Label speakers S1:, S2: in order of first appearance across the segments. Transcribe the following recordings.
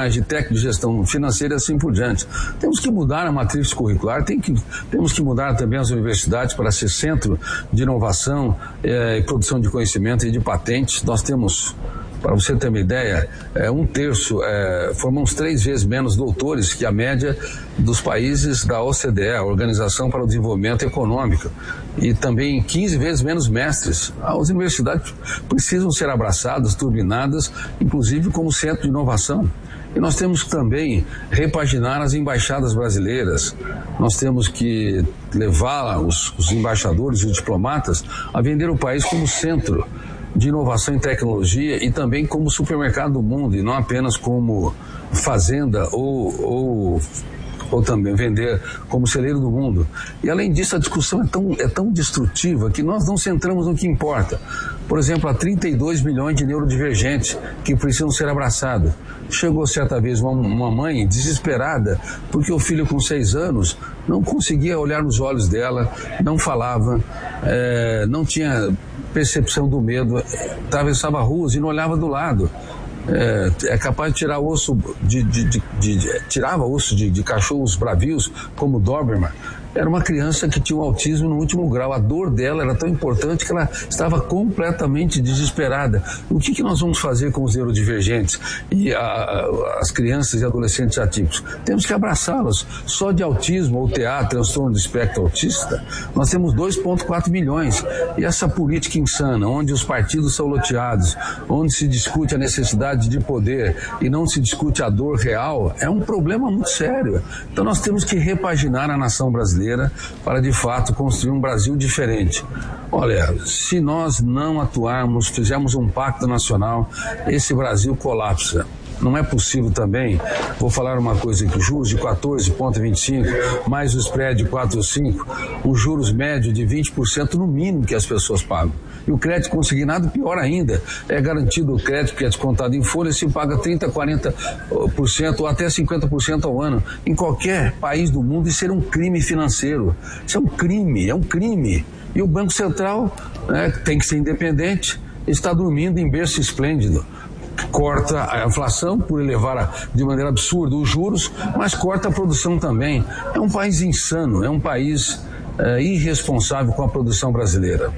S1: enfermagem, técnico de gestão financeira e assim por diante. Temos que mudar a matriz curricular, temos que mudar também as universidades para ser centro de inovação e produção de conhecimento e de patentes. Nós temos, para você ter uma ideia, formamos 3 vezes menos doutores que a média dos países da OCDE, a Organização para o Desenvolvimento Econômico, e também 15 vezes menos mestres. As universidades precisam ser abraçadas, turbinadas, inclusive como centro de inovação. E nós temos que também repaginar as embaixadas brasileiras. Nós temos que levar os embaixadores e os diplomatas a vender o país como centro de inovação em tecnologia e também como supermercado do mundo, e não apenas como fazenda ou também vender como celeiro do mundo. E além disso, a discussão é tão destrutiva que nós não centramos no que importa. Por exemplo, há 32 milhões de neurodivergentes que precisam ser abraçados. Chegou certa vez uma mãe desesperada porque o filho com 6 anos não conseguia olhar nos olhos dela, não falava, não tinha percepção do medo, atravessava ruas e não olhava do lado. É capaz de tirar osso tirava osso de cachorros bravios como Doberman. Era uma criança que tinha um autismo no último grau. A dor dela era tão importante que ela estava completamente desesperada. O que nós vamos fazer com os neurodivergentes e as crianças e adolescentes atípicos? Temos que abraçá-los. Só de autismo ou TEA, transtorno do espectro autista, nós temos 2,4 milhões. E essa política insana, onde os partidos são loteados, onde se discute a necessidade de poder e não se discute a dor real, é um problema muito sério. Então nós temos que repaginar a nação brasileira para de fato construir um Brasil diferente. Olha, se nós não atuarmos, fizermos um pacto nacional, esse Brasil colapsa. Não é possível também, vou falar uma coisa aqui, juros de 14,25, mais o spread de 4 ou 5, os juros médios de 20% no mínimo que as pessoas pagam. E o crédito consignado, pior ainda, é garantido o crédito que é descontado em folha, se paga 30%, 40% ou até 50% ao ano. Em qualquer país do mundo isso seria um crime financeiro. Isso é um crime. E o Banco Central, tem que ser independente, está dormindo em berço esplêndido. Corta a inflação por elevar de maneira absurda os juros, mas corta a produção também. É um país insano, é um país irresponsável com a produção brasileira.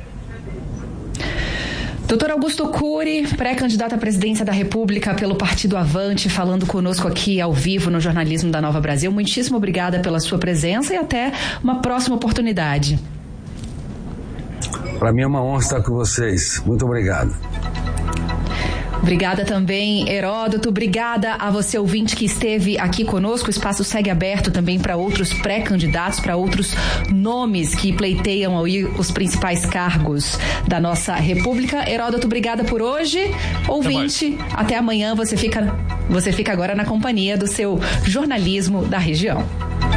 S2: Doutor Augusto Cury, pré-candidato à presidência da República pelo Partido Avante, falando conosco aqui ao vivo no Jornalismo da Nova Brasil. Muitíssimo obrigada pela sua presença e até uma próxima oportunidade.
S1: Para mim é uma honra estar com vocês. Muito obrigado.
S2: Obrigada também, Heródoto. Obrigada a você, ouvinte, que esteve aqui conosco. O espaço segue aberto também para outros pré-candidatos, para outros nomes que pleiteiam aí os principais cargos da nossa República. Heródoto, obrigada por hoje. Ouvinte, até amanhã. Você fica agora na companhia do seu jornalismo da região.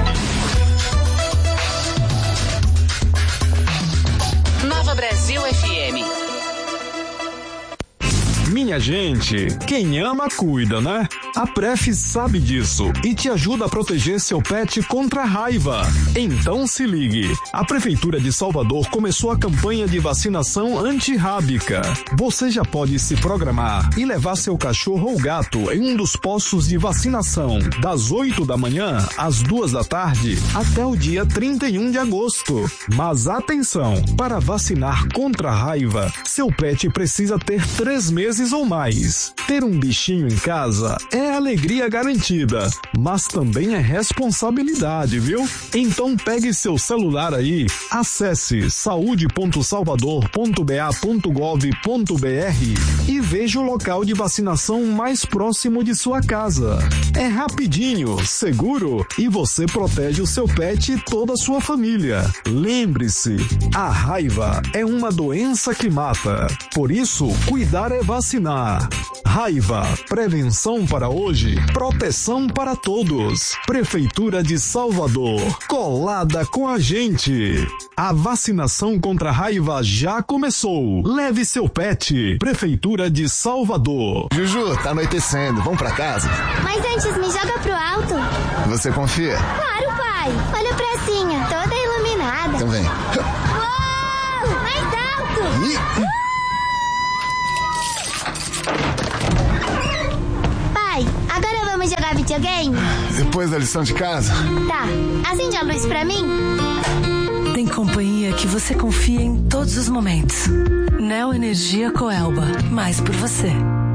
S3: Nova Brasil FM.
S4: Minha gente, quem ama cuida, né? A Pref sabe disso e te ajuda a proteger seu pet contra a raiva. Então se ligue, a Prefeitura de Salvador começou a campanha de vacinação antirrábica. Você já pode se programar e levar seu cachorro ou gato em um dos postos de vacinação, das 8 da manhã às 2 da tarde até o dia 31 de agosto. Mas atenção, para vacinar contra a raiva, seu pet precisa ter 3 meses ou mais. Ter um bichinho em casa é alegria garantida, mas também é responsabilidade, viu? Então pegue seu celular aí, acesse saude.salvador.ba.gov.br e veja o local de vacinação mais próximo de sua casa. É rapidinho, seguro e você protege o seu pet e toda a sua família. Lembre-se, a raiva é uma doença que mata. Por isso, cuidar é vacinar. Raiva, prevenção para hoje, proteção para todos. Prefeitura de Salvador, colada com a gente. A vacinação contra a raiva já começou. Leve seu pet. Prefeitura de Salvador.
S5: Juju, tá anoitecendo. Vamos pra casa?
S6: Mas antes, me joga pro alto.
S5: Você confia?
S6: Claro, pai. Olha a pracinha, toda iluminada.
S5: Então vem.
S6: Uou! Mais alto! Pai, agora vamos jogar videogame?
S5: Depois da lição de casa?
S6: Tá, acende a luz pra mim.
S7: Tem companhia que você confia em todos os momentos. Neo Energia Coelba, mais por você.